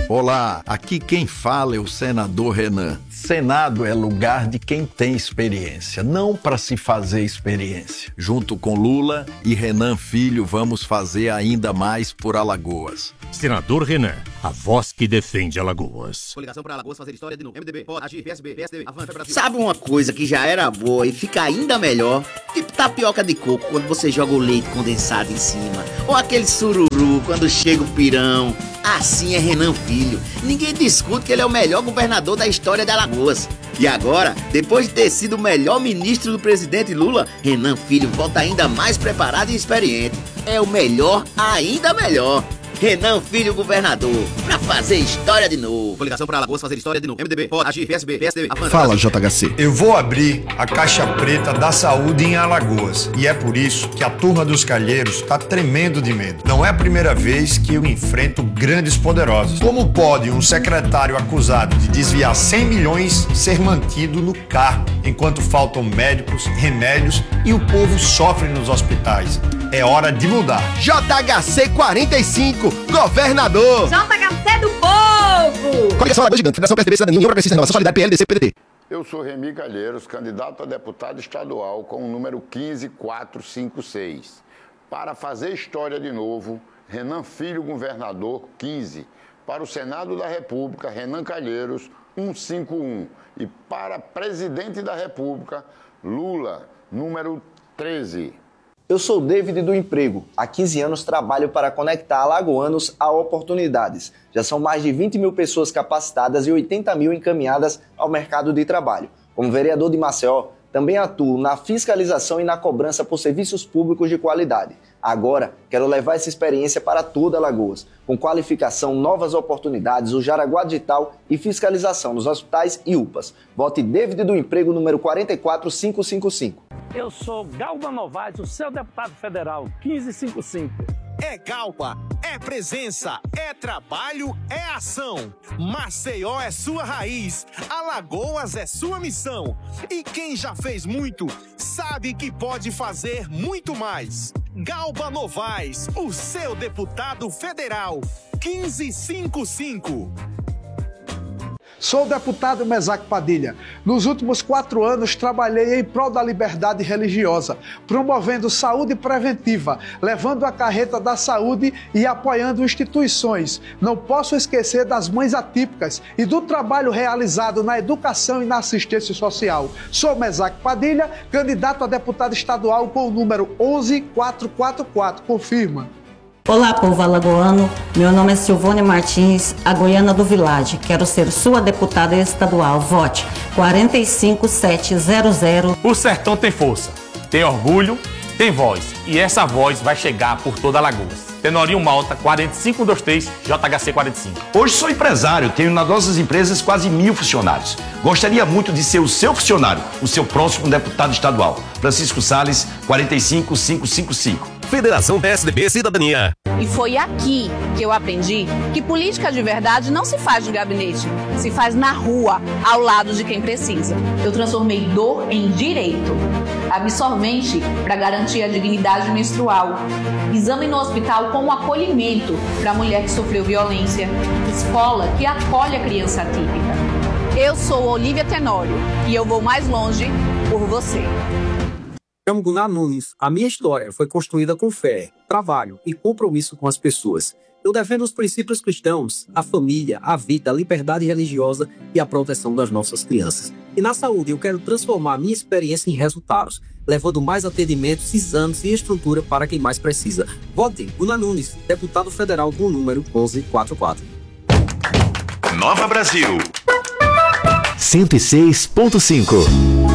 Olá, aqui quem fala é o senador Renan. Senado é lugar de quem tem experiência, não para se fazer experiência. Junto com Lula e Renan Filho, vamos fazer ainda mais por Alagoas. Senador Renan, a voz que defende Alagoas. Coligação para Alagoas fazer história de novo. MDB, pode agir, PSB, PSDB, Avança Brasil. Sabe uma coisa que já era boa e fica ainda melhor? Tipo tapioca de coco quando você joga o leite condensado em cima. Ou aquele sururu quando chega o pirão. Assim é Renan Filho. Ninguém discute que ele é o melhor governador da história de Alagoas. E agora, depois de ter sido o melhor ministro do presidente Lula, Renan Filho volta ainda mais preparado e experiente. É o melhor, ainda melhor. Renan Filho governador, pra fazer história de novo. Coligação para Alagoas fazer história de novo. MDB, pode agir, PSB, PSDB, Avança Fala, Brasil. JHC. Eu vou abrir a caixa preta da saúde em Alagoas. E é por isso que a turma dos calheiros está tremendo de medo. Não é a primeira vez que eu enfrento grandes poderosos. Como pode um secretário acusado de desviar 100 milhões ser mantido no cargo, enquanto faltam médicos, remédios e o povo sofre nos hospitais? É hora de mudar. JHC 45, governador. JHC do povo. Coligação Alagoas Gigante, Federação PSDB, Cidadania, União Progressista, Renovação Solidária, PLDC, PDT. Eu sou Remy Calheiros, candidato a deputado estadual com o número 15456. Para fazer história de novo, Renan Filho, governador, 15. Para o Senado da República, Renan Calheiros, 151. E para presidente da República, Lula, número 13. Eu sou David do Emprego. Há 15 anos trabalho para conectar alagoanos a oportunidades. Já são mais de 20 mil pessoas capacitadas e 80 mil encaminhadas ao mercado de trabalho. Como vereador de Maceió, também atuo na fiscalização e na cobrança por serviços públicos de qualidade. Agora, quero levar essa experiência para toda Alagoas, com qualificação, novas oportunidades, o Jaraguá Digital e fiscalização nos hospitais e UPAs. Vote David do Emprego, número 44555. Eu sou Galba Novaes, o seu deputado federal, 1555. É Galba, é presença, é trabalho, é ação. Maceió é sua raiz, Alagoas é sua missão. E quem já fez muito, sabe que pode fazer muito mais. Galba Novaes, o seu deputado federal, 1555. Sou o deputado Mesaque Padilha. Nos últimos 4 anos, trabalhei em prol da liberdade religiosa, promovendo saúde preventiva, levando a carreta da saúde e apoiando instituições. Não posso esquecer das mães atípicas e do trabalho realizado na educação e na assistência social. Sou Mesaque Padilha, candidato a deputado estadual com o número 11444. Confirma. Olá, povo alagoano. Meu nome é Silvone Martins, a goiana do Village. Quero ser sua deputada estadual. Vote 45700. O sertão tem força, tem orgulho, tem voz. E essa voz vai chegar por toda Alagoas. Tenorinho Malta, 4523, JHC 45. Hoje sou empresário, tenho nas nossas empresas quase 1000 funcionários. Gostaria muito de ser o seu funcionário, o seu próximo deputado estadual. Francisco Salles, 45555. Federação PSDB Cidadania. E foi aqui que eu aprendi que política de verdade não se faz no gabinete, se faz na rua, ao lado de quem precisa. Eu transformei dor em direito. Absorvente para garantir a dignidade menstrual. Exame no hospital como acolhimento para a mulher que sofreu violência. Escola que acolhe a criança atípica. Eu sou Olívia Tenório e eu vou mais longe por você. Chamo Gunnar Nunes. A minha história foi construída com fé, trabalho e compromisso com as pessoas. Eu defendo os princípios cristãos, a família, a vida, a liberdade religiosa e a proteção das nossas crianças. E na saúde eu quero transformar a minha experiência em resultados, levando mais atendimentos, exames e estrutura para quem mais precisa. Vote Gunnar Nunes, deputado federal com o número 1144. Nova Brasil. 106.5